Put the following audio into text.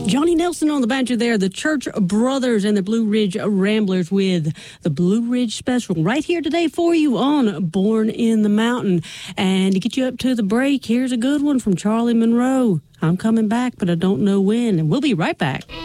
Johnny Nelson on the banjo there, the Church Brothers and the Blue Ridge Ramblers with the Blue Ridge Special right here today for you on Born in the Mountain. And to get you up to the break, here's a good one from Charlie Monroe. I'm coming back, but I don't know when. And we'll be right back.